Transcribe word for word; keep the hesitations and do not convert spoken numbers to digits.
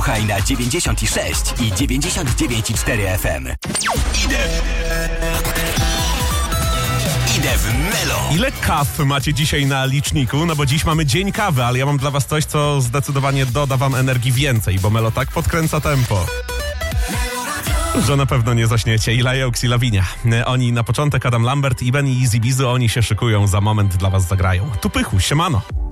Słuchaj na dziewięćdziesiąt sześć i dziewięćdziesiąt dziewięć i cztery F M. Idę. Idę w Melo. Ile kaw macie dzisiaj na liczniku? No bo dziś mamy dzień kawy, ale ja mam dla was coś, co zdecydowanie doda wam energii więcej, bo Melo tak podkręca tempo, że na pewno nie zaśniecie. I Lajeux i Lavinia. Oni na początek, Adam Lambert i Benny Easy Bizu, oni się szykują, za moment dla was zagrają. Tu Pychu, siemano.